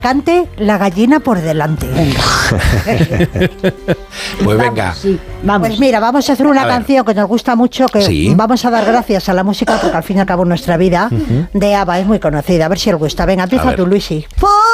cante La gallina por delante. Pues venga. Sí, vamos. Pues mira, vamos a hacer una canción que nos gusta mucho, que Sí. vamos a dar gracias a la música, porque al fin y al cabo nuestra vida, de ABBA es muy conocida. A ver si os gusta. Venga, empieza tú, Luisi.